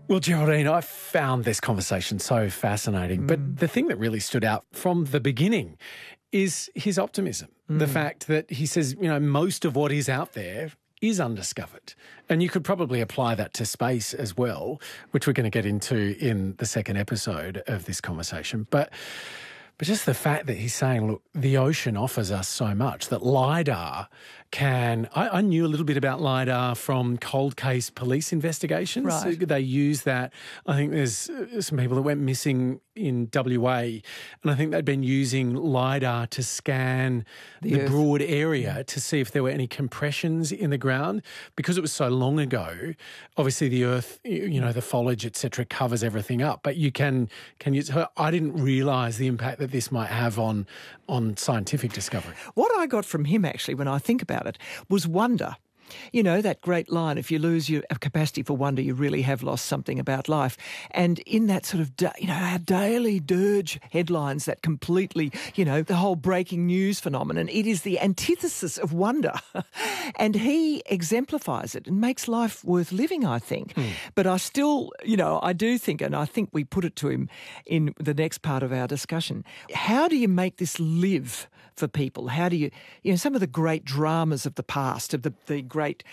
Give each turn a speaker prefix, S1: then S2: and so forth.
S1: Well, Geraldine, I found this conversation so fascinating. But the thing that really stood out from the beginning is his optimism. The fact that he says, most of what is out there is undiscovered. And you could probably apply that to space as well, which we're going to get into in the second episode of this conversation. But just the fact that he's saying, look, the ocean offers us so much that LIDAR can... I knew a little bit about LIDAR from cold case police investigations.
S2: Right.
S1: They use that. I think there's some people that went missing in WA, and I think they'd been using LIDAR to scan the broad area to see if there were any compressions in the ground. Because it was so long ago, obviously the earth, the foliage, etc., covers everything up. But you can use... I didn't realise the impact that this might have on scientific discovery.
S2: What I got from him, actually, when I think about it, was wonder. That great line, if you lose your capacity for wonder, you really have lost something about life. And in that sort of, our daily dirge headlines that completely, the whole breaking news phenomenon, it is the antithesis of wonder. And he exemplifies it and makes life worth living, I think. But I still, I do think, and I think we put it to him in the next part of our discussion, how do you make this live for people? How do you, some of the great dramas of the past, of the great